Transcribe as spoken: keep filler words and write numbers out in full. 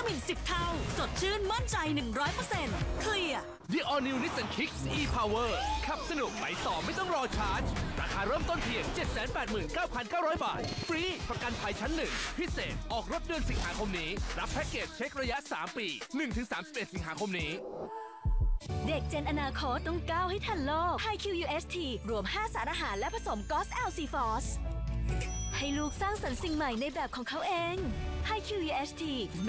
มินสิบเท่าสดชื่นมั่นใจ หนึ่งร้อยเปอร์เซ็นต์ เคลียร์ The All New Nissan Kicks e-Power ขับสนุกไปต่อไม่ต้องรอชาร์จ ราคาเริ่มต้นเพียง เจ็ดแสนแปดหมื่นเก้าพันเก้าร้อย บาท ฟรี ประกันภัยชั้นหนึ่งพิเศษ ออกรถเดือนสิงหาคมนี้ รับแพ็กเกจเช็คระยะ สาม ปี หนึ่งถึงสามสิบเอ็ด สิงหาคมนี้เด็กเจนอนาคตต้องก้าวให้ทันโลก ไฮ คิว ยู เอส ที รวม ห้า สารอาหารและผสม จี โอ เอส แอล ซี Force ให้ลูกสร้างสรรค์สิ่งใหม่ในแบบของเขาเอง ไฮ คิว ยู เอส ที